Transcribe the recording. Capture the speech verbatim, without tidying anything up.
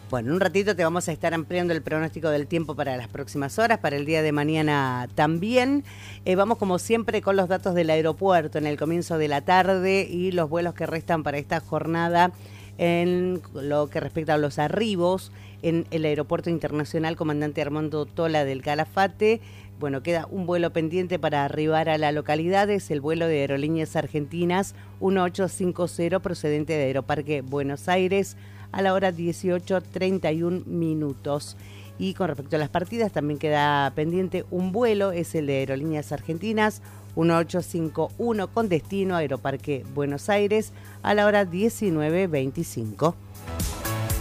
Bueno, en un ratito te vamos a estar ampliando el pronóstico del tiempo para las próximas horas, para el día de mañana también. Eh, vamos como siempre con los datos del aeropuerto en el comienzo de la tarde y los vuelos que restan para esta jornada en lo que respecta a los arribos en el Aeropuerto Internacional Comandante Armando Tola del Calafate. Bueno, queda un vuelo pendiente para arribar a la localidad, es el vuelo de Aerolíneas Argentinas uno ocho cinco cero procedente de Aeroparque Buenos Aires a la hora dieciocho treinta y un minutos. Y con respecto a las partidas también queda pendiente un vuelo, es el de Aerolíneas Argentinas uno ocho cinco uno con destino a Aeroparque Buenos Aires a la hora diecinueve veinticinco.